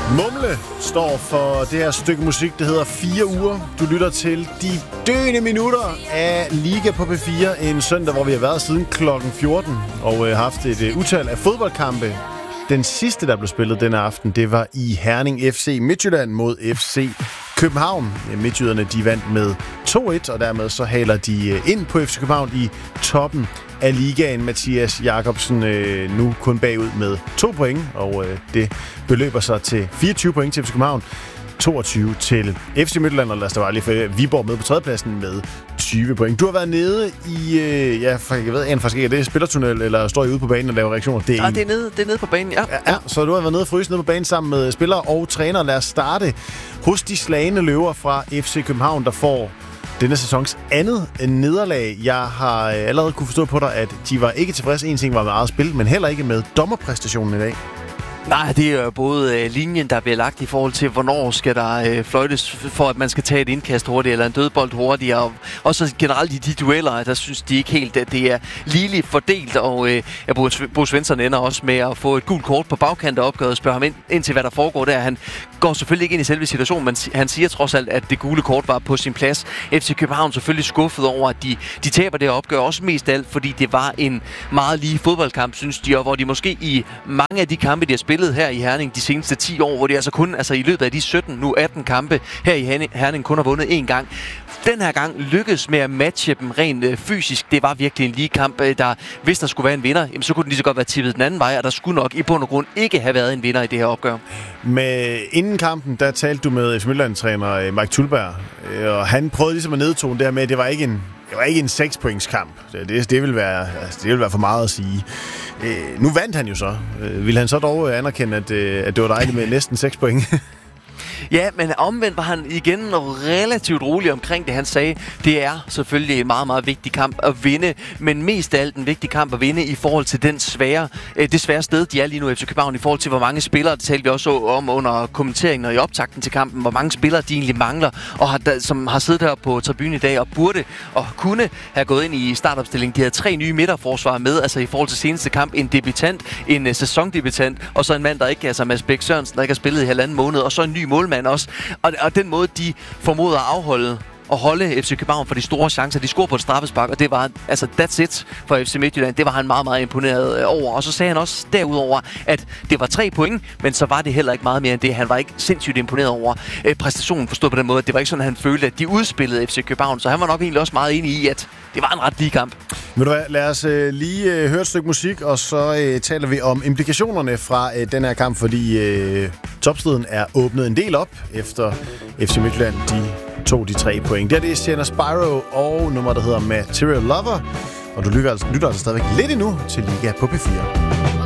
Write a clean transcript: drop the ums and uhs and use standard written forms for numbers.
Mumle står for det her stykke musik, der hedder 4 uger. Du lytter til de døende minutter af Liga på P4. En søndag, hvor vi har været siden klokken 14 og haft et utal af fodboldkampe. Den sidste, der blev spillet denne aften, det var i Herning FC Midtjylland mod FC København. Midtjyderne, de vandt med 2-1, og dermed så haler de ind på FC København i toppen af ligaen. Mathias Jakobsen nu kun bagud med 2 point, og det beløber sig til 24 point til FC København, 22 til FC Midtjylland, og lad os da bare lige få Viborg med på tredjepladsen med 20 point. Du har været nede i, jeg ved faktisk ikke, er det spillertunnel, eller står I ude på banen og laver reaktioner? Det er nede på banen, ja. Ja, så du har været nede og fryse nede på banen sammen med spillere og træner. Lad os starte hos de slagne løver fra FC København, der får denne sæsons andet nederlag. Jeg har allerede kunne forstå på dig, at de var ikke tilfredse. En ting var med eget spil, men heller ikke med dommerpræstationen i dag. Nej, det er jo både linjen, der bliver lagt i forhold til, hvornår skal der fløjtes for, at man skal tage et indkast hurtigt, eller en dødbold hurtigere. Og så generelt i de dueller, der synes de ikke helt, at det er ligeligt fordelt. Og Bo Svensson ender også med at få et gult kort på bagkant af opgøret og spørger ham ind til, hvad der foregår der. Han går selvfølgelig ikke ind i selve situationen, men han siger trods alt, at det gule kort var på sin plads. FC København selvfølgelig skuffet over, at de taber det opgør, også mest af alt, fordi det var en meget lige fodboldkamp, synes de, og hvor de måske i mange af de kampe, de har spillet her i Herning de seneste 10 år, hvor de altså kun i løbet af de 18 kampe her i Herning kun har vundet 1 gang. Den her gang lykkedes med at matche dem rent fysisk. Det var virkelig en lige kamp, der hvis der skulle være en vinder, jamen, så kunne den lige så godt være tippet den anden vej, og der skulle nok i bund og grund ikke have været en vinder i det her opgør. Inden kampen, der talte du med FC Midtjylland-træner Mike Tulberg, og han prøvede ligesom at nedtone det her med, at det var ikke en 6-pointskamp. Det vil være for meget at sige. Nu vandt han jo så. Vil han så dog anerkende, at det var dejligt med næsten 6 point? Ja, men omvendt var han igen relativt rolig omkring det. Han sagde, det er selvfølgelig en meget, meget vigtig kamp at vinde, men mest af alt en vigtig kamp at vinde i forhold til det svære sted, de er lige nu i FC København, i forhold til, hvor mange spillere, det talte vi også om under kommenteringen og i optakten til kampen, hvor mange spillere de egentlig mangler, og som har siddet her på tribunen i dag og burde og kunne have gået ind i startopstillingen. De havde 3 nye midterforsvarer med, altså i forhold til seneste kamp, en debutant, en sæsondebutant, og så en mand, der ikke, altså Mads Bæk Sørensen, der ikke har spillet i 1,5 måned, og så en ny målmand også. Og den måde, de formoder at holde FC København for de store chancer. De scorer på et straffespark, og det var altså that's it for FC Midtjylland. Det var han meget, meget imponeret over. Og så sagde han også derudover, at det var 3 point, men så var det heller ikke meget mere end det. Han var ikke sindssygt imponeret over præstationen, forstået på den måde. Det var ikke sådan, at han følte, at de udspillede FC København. Så han var nok egentlig også meget enig i, at det var en ret lige kamp. Ved du hvad, lad os lige høre et stykke musik, og så taler vi om implikationerne fra den her kamp, fordi topstriden er åbnet en del op efter FC Midtjylland. De tog de 3 point. Det er Sienna Spyro og nummer, der hedder Material Lover. Og du lytter altså stadigvæk lidt endnu til Liga på P4.